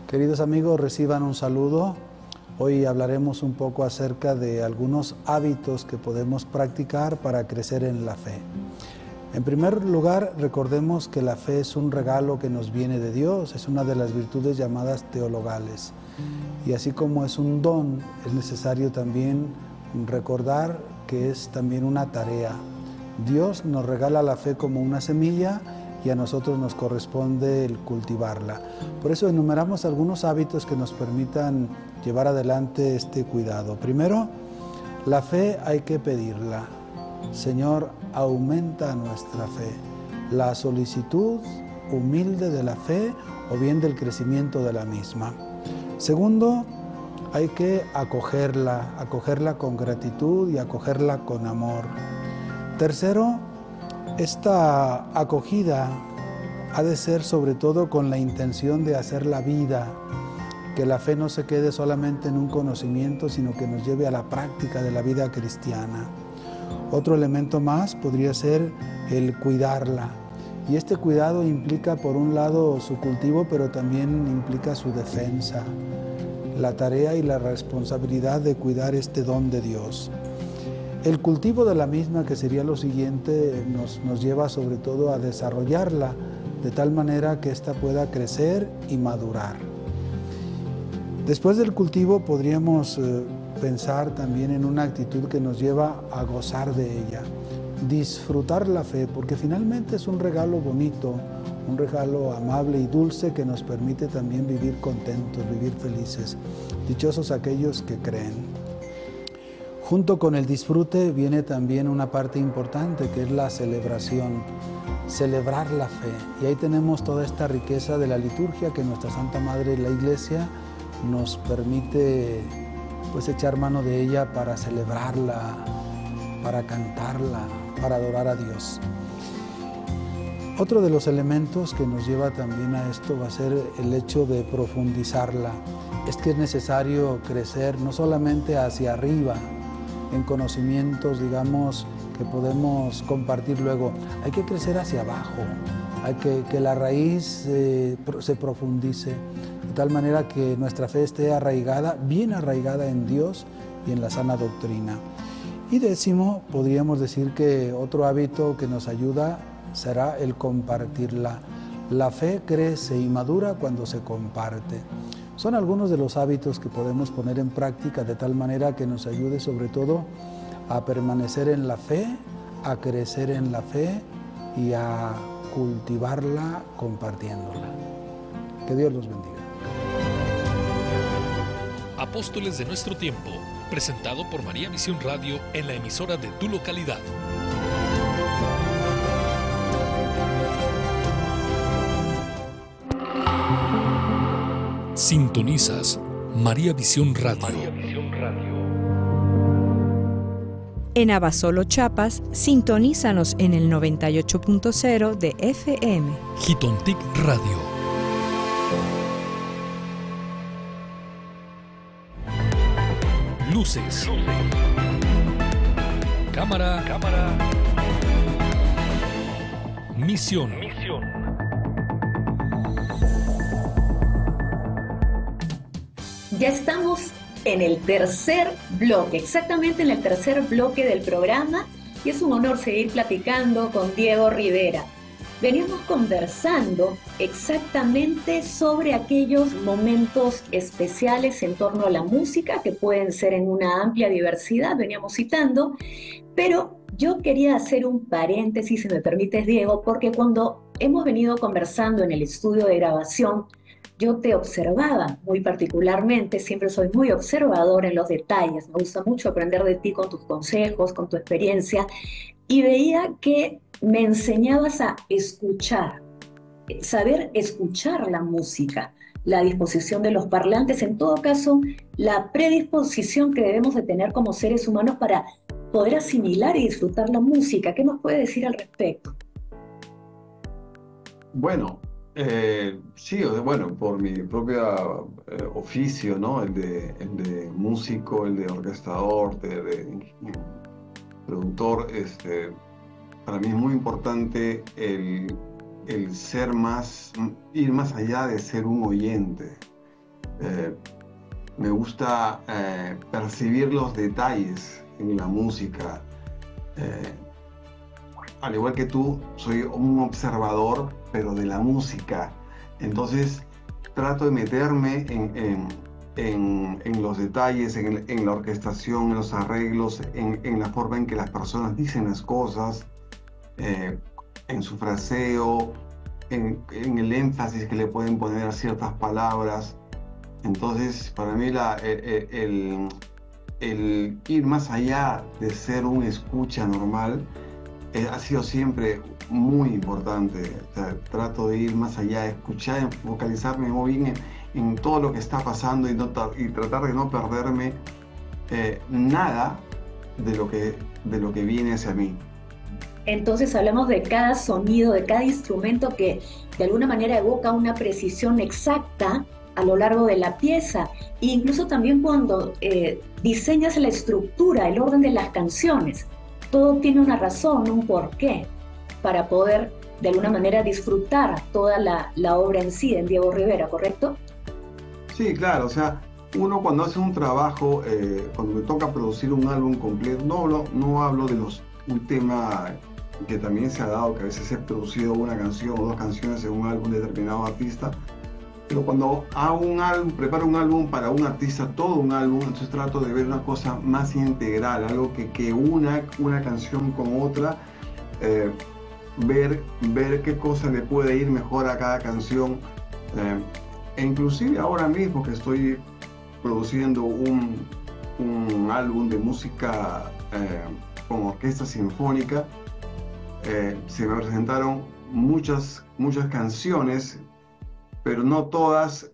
Queridos amigos, reciban un saludo. Hoy hablaremos un poco acerca de algunos hábitos que podemos practicar para crecer en la fe. En primer lugar, recordemos que la fe es un regalo que nos viene de Dios, es una de las virtudes llamadas teologales. Y así como es un don, es necesario también recordar que es también una tarea. Dios nos regala la fe como una semilla y a nosotros nos corresponde el cultivarla. Por eso enumeramos algunos hábitos que nos permitan llevar adelante este cuidado. Primero, la fe hay que pedirla. Señor, aumenta nuestra fe. La solicitud humilde de la fe o bien del crecimiento de la misma. Segundo, hay que acogerla con gratitud y acogerla con amor. Tercero, esta acogida ha de ser sobre todo con la intención de hacer la vida, que la fe no se quede solamente en un conocimiento, sino que nos lleve a la práctica de la vida cristiana. Otro elemento más podría ser el cuidarla. Y este cuidado implica, por un lado, su cultivo, pero también implica su defensa, la tarea y la responsabilidad de cuidar este don de Dios. El cultivo de la misma, que sería lo siguiente, nos lleva sobre todo a desarrollarla de tal manera que ésta pueda crecer y madurar. Después del cultivo podríamos pensar también en una actitud que nos lleva a gozar de ella, disfrutar la fe, porque finalmente es un regalo bonito, un regalo amable y dulce que nos permite también vivir contentos, vivir felices. Dichosos aquellos que creen. Junto con el disfrute viene también una parte importante que es la celebración, celebrar la fe. Y ahí tenemos toda esta riqueza de la liturgia que nuestra Santa Madre, la Iglesia, nos permite pues echar mano de ella para celebrarla, para cantarla, para adorar a Dios. Otro de los elementos que nos lleva también a esto va a ser el hecho de profundizarla. Es que es necesario crecer no solamente hacia arriba, en conocimientos, digamos, que podemos compartir luego. Hay que crecer hacia abajo, hay que la raíz se profundice, de tal manera que nuestra fe esté arraigada, bien arraigada en Dios y en la sana doctrina. Y décimo, podríamos decir que otro hábito que nos ayuda será el compartirla. La fe crece y madura cuando se comparte. Son algunos de los hábitos que podemos poner en práctica de tal manera que nos ayude sobre todo a permanecer en la fe, a crecer en la fe y a cultivarla compartiéndola. Que Dios los bendiga. Apóstoles de nuestro tiempo, presentado por María Visión Radio en la emisora de tu localidad. Sintonizas María Visión Radio. En Abasolo, Chiapas, sintonízanos en el 98.0 de FM. Jitontic Radio. Luces. Cámara. Misión. Ya estamos en el tercer bloque, exactamente en el tercer bloque del programa, y es un honor seguir platicando con Diego Rivera. Veníamos conversando exactamente sobre aquellos momentos especiales en torno a la música, que pueden ser en una amplia diversidad, veníamos citando, pero yo quería hacer un paréntesis, si me permites, Diego, porque cuando hemos venido conversando en el estudio de grabación, yo te observaba muy particularmente, siempre soy muy observador en los detalles, me gusta mucho aprender de ti con tus consejos, con tu experiencia, y veía que me enseñabas a escuchar, saber escuchar la música, la disposición de los parlantes, en todo caso, la predisposición que debemos de tener como seres humanos para poder asimilar y disfrutar la música. ¿Qué nos puede decir al respecto? Bueno, sí, bueno, por mi propio oficio, ¿no? El de músico, el de orquestador, de productor, para mí es muy importante el ser más, ir más allá de ser un oyente. Me gusta percibir los detalles en la música. Al igual que tú, soy un observador, pero de la música. Entonces, trato de meterme en los detalles, en la orquestación, en los arreglos, en la forma en que las personas dicen las cosas, en su fraseo, en el énfasis que le pueden poner a ciertas palabras. Entonces, para mí el ir más allá de ser un escucha normal ha sido siempre muy importante. O sea, trato de ir más allá, escuchar, focalizarme muy bien en todo lo que está pasando y tratar de no perderme nada de lo que viene hacia mí. Entonces hablamos de cada sonido, de cada instrumento que de alguna manera evoca una precisión exacta a lo largo de la pieza, e incluso también cuando diseñas la estructura, el orden de las canciones, todo tiene una razón, un porqué, para poder de alguna manera disfrutar toda la obra en sí, en Diego Rivera, ¿correcto? Sí, claro, o sea, uno cuando hace un trabajo, cuando me toca producir un álbum completo, no hablo de un tema que también se ha dado, que a veces he producido una canción o dos canciones en un álbum de determinado artista, pero cuando hago un álbum, preparo un álbum para un artista, todo un álbum, entonces trato de ver una cosa más integral, algo que una canción con otra, ver qué cosa le puede ir mejor a cada canción. E inclusive ahora mismo que estoy produciendo un álbum de música con orquesta sinfónica, se me presentaron muchas canciones, pero no todas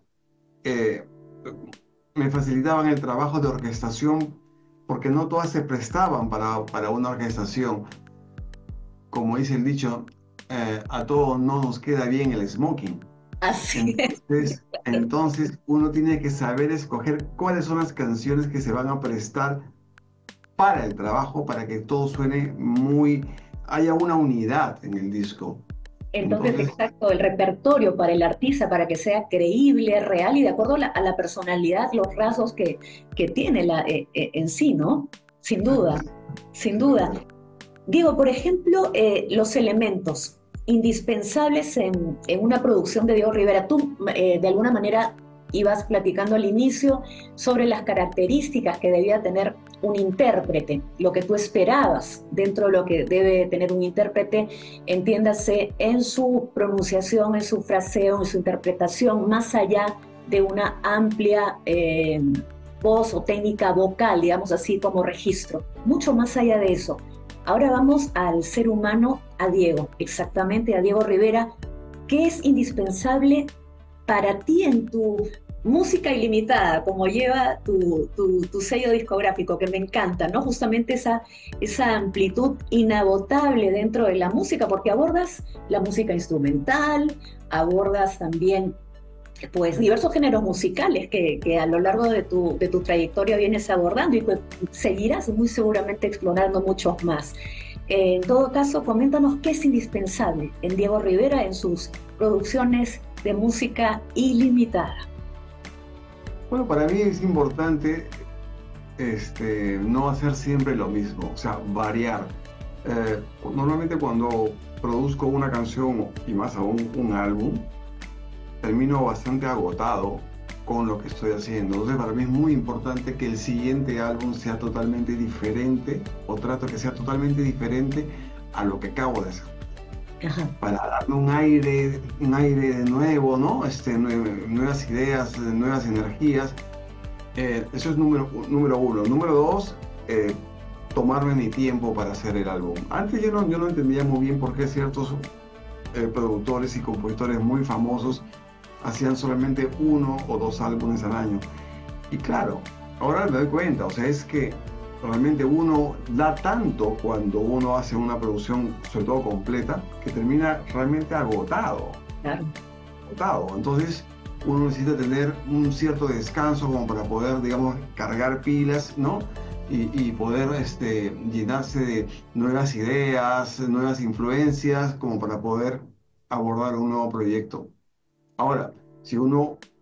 me facilitaban el trabajo de orquestación, porque no todas se prestaban para una orquestación. Como dice el dicho, a todos no nos queda bien el smoking. Así es. Entonces uno tiene que saber escoger cuáles son las canciones que se van a prestar para el trabajo, para que todo suene haya una unidad en el disco. Entonces, exacto, el repertorio para el artista, para que sea creíble, real y de acuerdo a la personalidad, los rasgos que tiene en sí, ¿no? Sin duda, sin duda. Diego, por ejemplo, los elementos indispensables en una producción de Diego Rivera. Tú, de alguna manera, ibas platicando al inicio sobre las características que debía tener un intérprete, lo que tú esperabas dentro de lo que debe tener un intérprete, entiéndase en su pronunciación, en su fraseo, en su interpretación, más allá de una amplia voz o técnica vocal, digamos así, como registro, mucho más allá de eso. Ahora vamos al ser humano, a Diego, exactamente, a Diego Rivera. ¿Qué es indispensable para ti en tu música ilimitada, como lleva tu sello discográfico, que me encanta, ¿no? Justamente esa amplitud inagotable dentro de la música, porque abordas la música instrumental, abordas también pues diversos géneros musicales que a lo largo de tu trayectoria vienes abordando y que seguirás muy seguramente explorando muchos más. En todo caso, coméntanos qué es indispensable en Diego Rivera en sus producciones de música ilimitada. Bueno, para mí es importante no hacer siempre lo mismo, o sea, variar. Normalmente cuando produzco una canción y más aún un álbum, termino bastante agotado con lo que estoy haciendo. Entonces para mí es muy importante que el siguiente álbum sea totalmente diferente, o trato que sea totalmente diferente a lo que acabo de hacer. Ajá. Para darme un aire de nuevo, ¿no? Nuevas ideas, nuevas energías. Eso es número uno. Número dos, tomarme mi tiempo para hacer el álbum. Antes yo no entendía muy bien por qué ciertos productores y compositores muy famosos hacían solamente 1 o 2 álbumes al año. Y claro, ahora me doy cuenta, o sea, es que realmente uno da tanto cuando uno hace una producción, sobre todo completa, que termina realmente agotado. Claro. Agotado. Entonces, uno necesita tener un cierto descanso como para poder, digamos, cargar pilas, ¿no? Y poder llenarse de nuevas ideas, nuevas influencias, como para poder abordar un nuevo proyecto. Ahora, si uno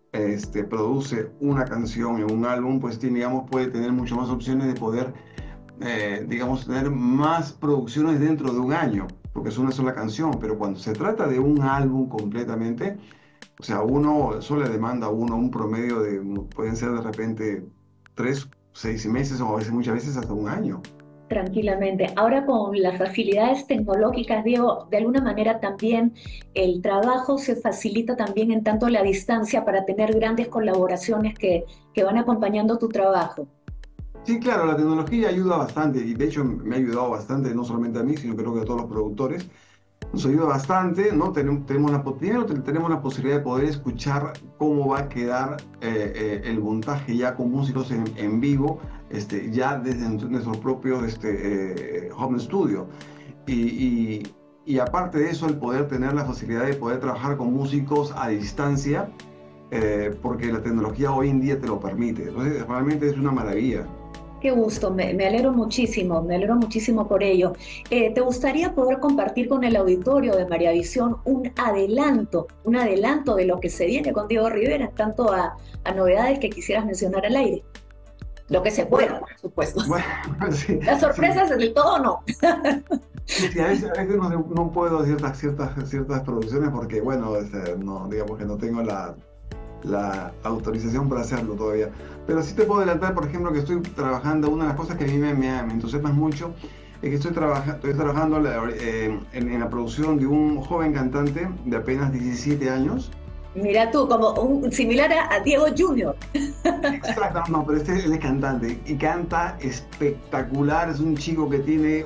produce una canción en un álbum, pues digamos, puede tener mucho más opciones de poder, digamos, tener más producciones dentro de un año, porque es una sola canción, pero cuando se trata de un álbum completamente, o sea, eso le demanda a uno un promedio de, pueden ser de repente 3, 6 meses o a veces, muchas veces hasta un año. Tranquilamente. Ahora con las facilidades tecnológicas, Diego, de alguna manera también el trabajo se facilita también en tanto la distancia para tener grandes colaboraciones que van acompañando tu trabajo. Sí, claro, la tecnología ayuda bastante y de hecho me ha ayudado bastante, no solamente a mí, sino creo que a todos los productores. Nos ayuda bastante, ¿no? Primero tenemos la posibilidad de poder escuchar cómo va a quedar el montaje ya con músicos en vivo, ya desde nuestro propio home studio. Y, y, y aparte de eso, el poder tener la facilidad de poder trabajar con músicos a distancia, porque la tecnología hoy en día te lo permite. Entonces, realmente es una maravilla. Qué gusto, me alegro muchísimo por ello. ¿Te gustaría poder compartir con el auditorio de María Visión un adelanto de lo que se viene con Diego Rivera, en tanto a novedades que quisieras mencionar al aire? Lo que se pueda, por supuesto. Bueno, sí, Las sorpresas sí. del todo no. Sí, a veces no puedo ciertas producciones porque, bueno, no, digamos que no tengo la autorización para hacerlo todavía. Pero sí te puedo adelantar, por ejemplo, que estoy trabajando, una de las cosas que a mí me entusiasma mucho, es que estoy trabajando en la producción de un joven cantante de apenas 17 años. Mira tú, como similar a Diego Junior. Exacto, no, pero él es cantante y canta espectacular, es un chico que tiene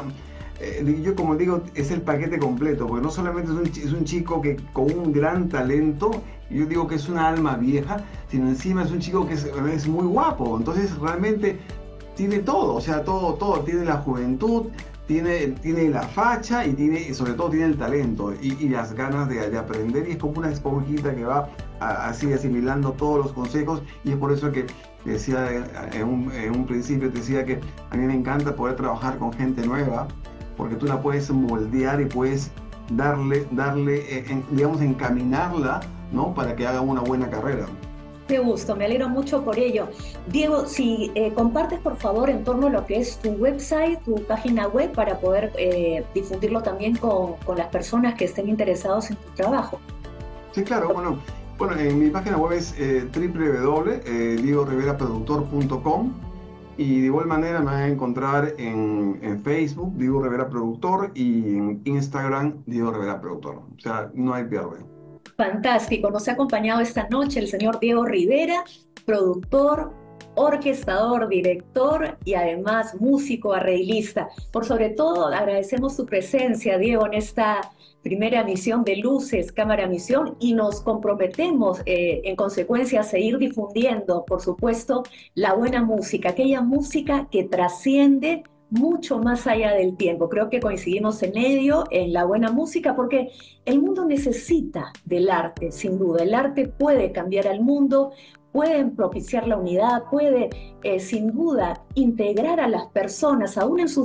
yo como digo, es el paquete completo, porque no solamente es un chico que con un gran talento, yo digo que es una alma vieja, sino encima es un chico que es muy guapo, entonces realmente tiene todo, o sea, todo, tiene la juventud, tiene la facha y sobre todo tiene el talento y las ganas de aprender, y es como una esponjita que va así asimilando todos los consejos, y es por eso que decía en un principio, te decía que a mí me encanta poder trabajar con gente nueva, porque tú la puedes moldear y puedes digamos, encaminarla, ¿no? Para que haga una buena carrera. Qué gusto, me alegro mucho por ello. Diego, si compartes por favor en torno a lo que es tu website, tu página web, para poder difundirlo también con las personas que estén interesados en tu trabajo. Sí, claro, bueno, en mi página web es www.diegoriveraproductor.com, y de igual manera me van a encontrar en Facebook, Diego Rivera Productor, y en Instagram, Diego Rivera Productor. O sea, no hay pierde. Fantástico, nos ha acompañado esta noche el señor Diego Rivera, productor, orquestador, director y además músico, arreglista. Por sobre todo, agradecemos su presencia, Diego, en esta primera emisión de Luces, Cámara, Misión, y nos comprometemos en consecuencia a seguir difundiendo, por supuesto, la buena música, aquella música que trasciende mucho más allá del tiempo. Creo que coincidimos en ello, en la buena música, porque el mundo necesita del arte, sin duda. El arte puede cambiar al mundo, puede propiciar la unidad, puede, sin duda, integrar a las personas, aún en sus